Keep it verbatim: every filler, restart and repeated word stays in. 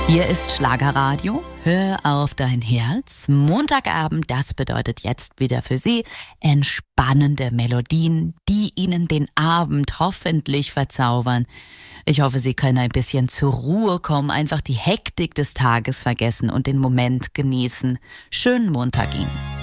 Hier ist Schlagerradio. Hör auf dein Herz. Montagabend, das bedeutet jetzt wieder für Sie entspannende Melodien, die Ihnen den Abend hoffentlich verzaubern. Ich hoffe, Sie können ein bisschen zur Ruhe kommen, einfach die Hektik des Tages vergessen und den Moment genießen. Schönen Montag Ihnen.